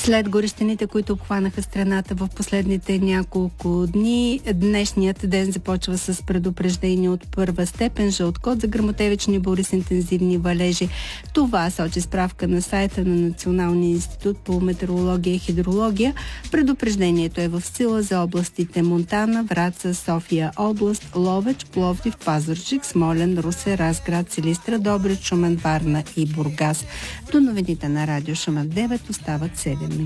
След горещините, които обхванаха страната в последните няколко дни, днешният ден започва с предупреждение от първа степен жълт код за гръмотевични бури с интензивни валежи. Това сочи справка на сайта на Националния институт по метеорология и хидрология. Предупреждението е в сила за областите Монтана, Враца, София област, Ловеч, Пловдив, Пазарджик, Смолян, Русе, Разград, Силистра, Добрич, Шумен, Варна и Бургас. До новините на радио Шумен 9 остават 7 минути.